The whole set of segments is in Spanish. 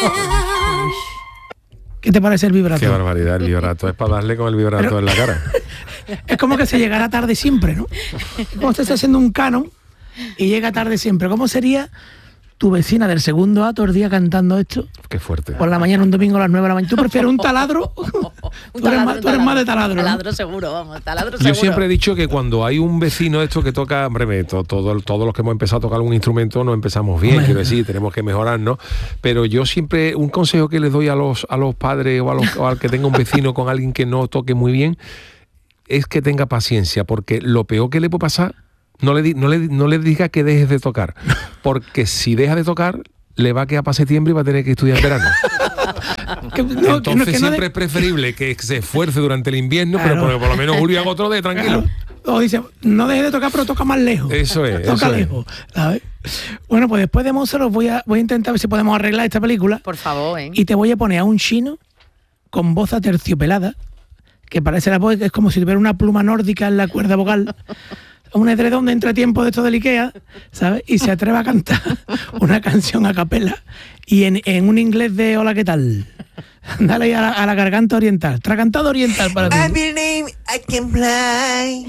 ¿Qué te parece el vibrato? Qué barbaridad, el vibrato. Es para darle con el vibrato en la cara. Es como que se llegara tarde siempre, ¿no? Como usted está haciendo un canon y llega tarde siempre. ¿Cómo sería tu vecina del segundo A todo el día cantando esto? Qué fuerte. Por la mañana, un domingo a las 9 de la mañana. ¿Tú prefieres un taladro? Tú eres más de taladro, ¿no? Taladro seguro, vamos, taladro Yo seguro. siempre he dicho que cuando hay un vecino esto que toca, hombre, todos los que hemos empezado a tocar un instrumento no empezamos bien, quiero decir, tenemos que mejorarnos, pero yo siempre, un consejo que les doy a los padres o al que tenga un vecino con alguien que no toque muy bien, es que tenga paciencia, porque lo peor que le puede pasar, no le diga que dejes de tocar, porque si deja de tocar, le va a quedar para septiembre y va a tener que estudiar en verano. Entonces siempre es preferible que se esfuerce durante el invierno, claro, pero por lo menos julio y agosto de tranquilo. Claro. O dice, no deje de tocar, pero toca más lejos. Eso es. Toca lejos. ¿Sabes? Bueno, pues después de Mozart voy a intentar ver si podemos arreglar esta película. Por favor, Y te voy a poner a un chino con voz aterciopelada, que parece la voz, es como si tuviera una pluma nórdica en la cuerda vocal. Un edredón de entretiempo de esto del Ikea, ¿sabes? Y se atreve a cantar una canción a capela y en un inglés de hola, ¿qué tal? Dale a la garganta oriental. Tragantado oriental para ti. I believe I can fly.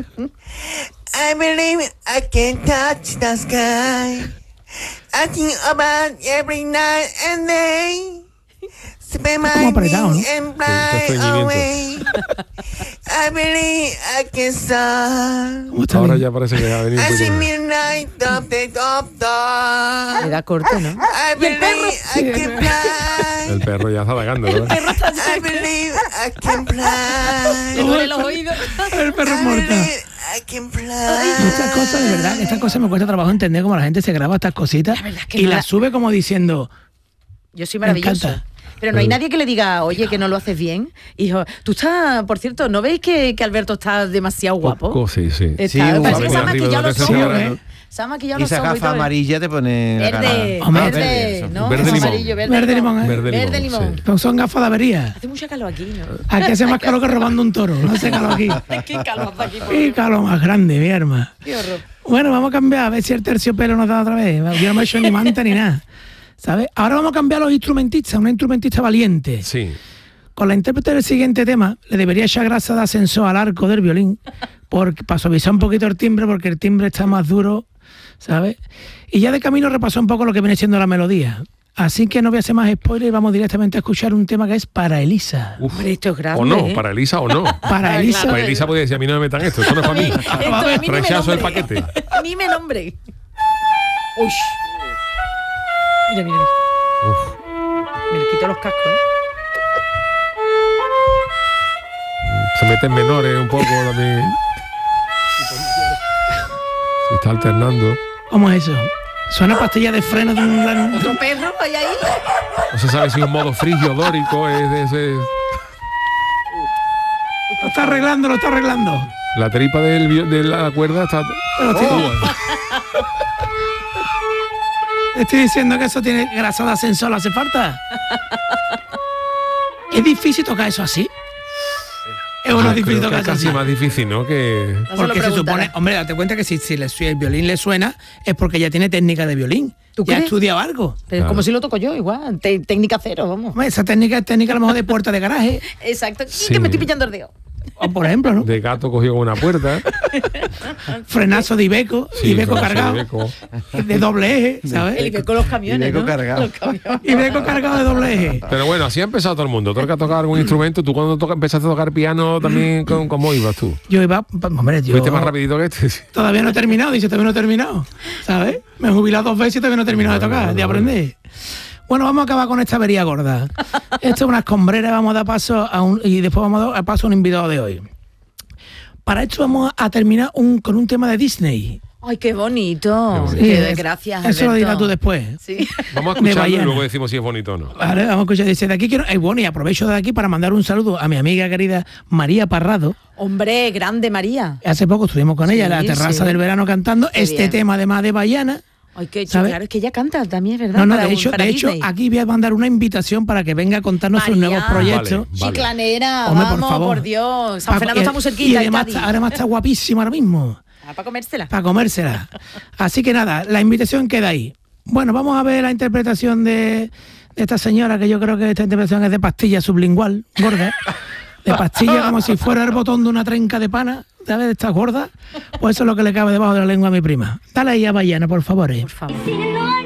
I believe I can touch the sky. I think about every night and day. Spend my apretado, ¿no? and fly away. I believe I can start. Ahora ya parece que va a venir un I see poquito. midnight of the top. Le da corte, ¿no? I believe I can fly. El perro ya está atacando, ¿no? I believe I can fly. Le duele los oídos. El perro I muerto. believe I can fly. Y estas cosas, de verdad, estas cosas me cuesta trabajo entender cómo la gente se graba estas cositas La verdad es que y no las sube como diciendo, Yo soy me maravilloso. encanta. Pero no hay nadie que le diga, oye, que no lo haces bien. Hijo, tú estás, por cierto, ¿no veis que Alberto está demasiado guapo? Poco, sí. Está, Sí, parece guapo. que se ha maquillado los Sí, ojos, ¿eh? Se ha maquillado Y los esa ojos. gafa amarilla te pone la Verde, cara. verde, eso. ¿no? Verde Es limón. amarillo, Verde limón, ¿eh? Verde limón. sí. pero son gafas de avería. Hace mucha calor aquí, ¿no? Aquí hace más calor que robando un toro, no hace calor aquí. Qué calor hace aquí, por Qué Dios. calor más grande, mi hermano. Qué horror. Bueno, vamos a cambiar, a ver si el terciopelo nos da otra vez. Yo no me he hecho ni manta ni nada, ¿sabes? Ahora vamos a cambiar a los instrumentistas, una instrumentista valiente. Sí. Con la intérprete del siguiente tema, le debería echar grasa de ascensor al arco del violín, para suavizar un poquito el timbre, porque el timbre está más duro, ¿sabes? Y ya de camino repasó un poco lo que viene siendo la melodía. Así que no voy a hacer más spoiler y vamos directamente a escuchar un tema que es para Elisa. Uf. Hombre, esto es grande, O no, ¿eh? para Elisa o no. Para Elisa. Para Elisa podría decir, a mí no me metan esto no es para mí. Esto a mí ni me Rechazo el nombre. paquete. Ni me nombre. Uy. Mira, mira, mira. Uf. Me le quito los cascos, ¿eh? Se meten menores un poco también. Se está alternando. ¿Cómo es eso? Suena pastilla de freno de un... Otro perro, vaya ahí. No se sabe si es un modo frigio dórico, es de ese. Lo está arreglando, lo está arreglando. La tripa de la cuerda está. Pero estoy diciendo que eso tiene grasa de ascensor, ¿le hace falta? ¿Es difícil tocar eso así? Es Yo uno creo difícil que tocar es eso casi así. más difícil, ¿no? Que. No se lo Porque se preguntará. supone, hombre, date cuenta que si el violín le suena es porque ya tiene técnica de violín. ¿Tú Ya ha crees? estudiado algo. Pero es como si lo toco yo, igual. Técnica cero, vamos. Hombre, esa técnica es técnica a lo mejor de puerta de garaje. Exacto. Sí. Y que me estoy pillando el dedo. O por ejemplo, ¿no? De gato cogido con una puerta. Frenazo de Ibeco, Sí, Ibeco frenazo de cargado, Ibeco. de doble eje, ¿sabes? El Ibeco con los camiones, Ibeco ¿no? cargado. Los camiones. Ibeco cargado de doble eje. Pero bueno, así ha empezado todo el mundo. Todo el que ha tocado algún instrumento. Tú cuando empezaste a tocar piano también, ¿cómo ibas tú? Yo iba, hombre, yo ¿Fuiste más rapidito que este? todavía no he terminado, dice, todavía no he terminado, ¿sabes? Me he jubilado 2 veces y todavía no he terminado de tocar, de aprender. Bueno, vamos a acabar con esta avería gorda. Esto es una escombrera, vamos a dar paso y después vamos a dar paso a un invitado de hoy. Para esto vamos a terminar con un tema de Disney. Ay, qué bonito. Qué Qué Sí, gracias, Eso lo Alberto. dirás tú después. Sí. Vamos a De escucharlo y Bayana. luego decimos si es bonito o no. Vale, vamos a escuchar. Dice, de aquí quiero... bueno, y aprovecho de aquí para mandar un saludo a mi amiga querida María Parrado. Hombre, grande María. Hace poco estuvimos con ella en la Sí, terraza sí. del verano cantando Qué este bien. tema además de Bayana. Ay, qué ¿Sabe? claro, es que ella canta también, ¿verdad? No, Para de hecho, para Disney. aquí voy a mandar una invitación para que venga a contarnos sus María. nuevos proyectos. Vale. Chiclanera, Hombre, vamos, por favor. Dios. San Pa- Fernando está muy y cerquita. además, además está guapísima ahora mismo, Para comérsela. para comérsela. Así que nada, la invitación queda ahí. Bueno, vamos a ver la interpretación de de esta señora, que yo creo que esta intervención es de pastilla sublingual, gorda, de pastilla como si fuera el botón de una trenca de pana, ¿sabes? De estas gordas, pues eso es lo que le cabe debajo de la lengua a mi prima. Dale ahí a Bayana, por favor. Por favor.